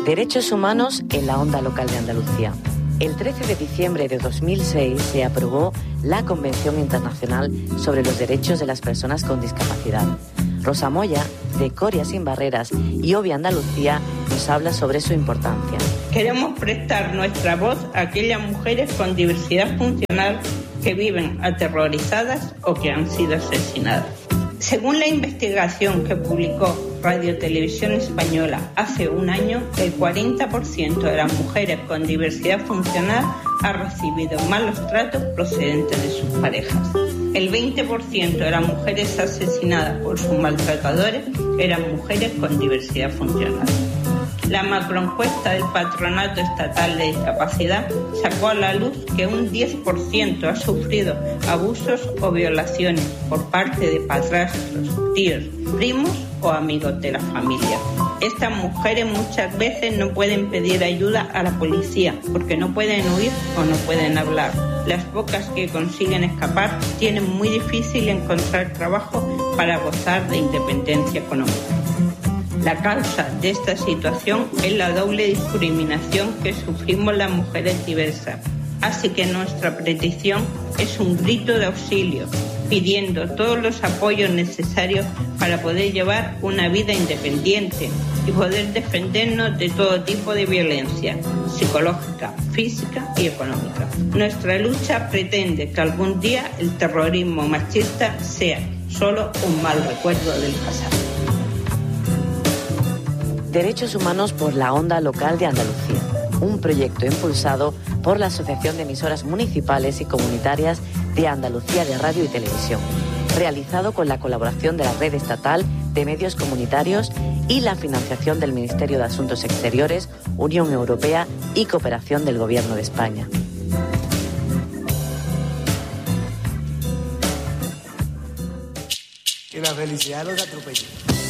Derechos humanos en la onda local de Andalucía. El 13 de diciembre de 2006 se aprobó la Convención Internacional sobre los Derechos de las Personas con Discapacidad. Rosa Moya, de Coria Sin Barreras y Obvia Andalucía, nos habla sobre su importancia. Queremos prestar nuestra voz a aquellas mujeres con diversidad funcional que viven aterrorizadas o que han sido asesinadas. Según la investigación que publicó Radio Televisión Española hace un año, el 40% de las mujeres con diversidad funcional ha recibido malos tratos procedentes de sus parejas. El 20% de las mujeres asesinadas por sus maltratadores eran mujeres con diversidad funcional. La macroencuesta del Patronato Estatal de Discapacidad sacó a la luz que un 10% ha sufrido abusos o violaciones por parte de padrastros, tíos, primos o amigos de la familia. Estas mujeres muchas veces no pueden pedir ayuda a la policía porque no pueden huir o no pueden hablar. Las pocas que consiguen escapar tienen muy difícil encontrar trabajo para gozar de independencia económica. La causa de esta situación es la doble discriminación que sufrimos las mujeres diversas. Así que nuestra petición es un grito de auxilio, pidiendo todos los apoyos necesarios para poder llevar una vida independiente y poder defendernos de todo tipo de violencia psicológica, física y económica. Nuestra lucha pretende que algún día el terrorismo machista sea solo un mal recuerdo del pasado. Derechos humanos por la onda local de Andalucía, un proyecto impulsado por la Asociación de Emisoras Municipales y Comunitarias de Andalucía de Radio y Televisión, realizado con la colaboración de la Red Estatal de Medios Comunitarios y la financiación del Ministerio de Asuntos Exteriores, Unión Europea y Cooperación del Gobierno de España. Y la felicidad los atropella.